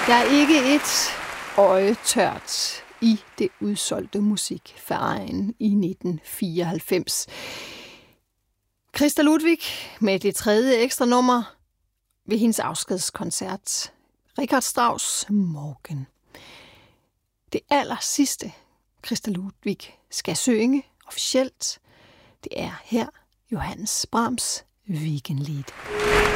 Der er ikke et øje tørt i det udsolgte musikverein i 1994. Christa Ludwig med det tredje ekstra nummer ved hendes afskedskoncert. Richard Strauss Morgen. Det aller sidste, Christa Ludwig skal synge officielt, det er her Johannes Brahms Wiegenlied.